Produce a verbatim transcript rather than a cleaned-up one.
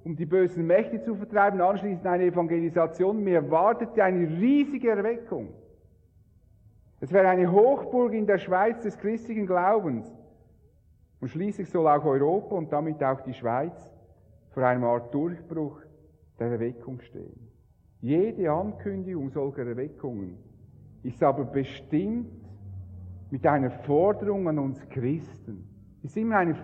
um die bösen Mächte zu vertreiben, anschließend eine Evangelisation. Mir wartete eine riesige Erweckung. Es wäre eine Hochburg in der Schweiz des christlichen Glaubens. Und schließlich soll auch Europa und damit auch die Schweiz vor einer Art Durchbruch der Erweckung stehen. Jede Ankündigung solcher Erweckungen ist aber bestimmt mit einer Forderung an uns Christen. Es ist immer eine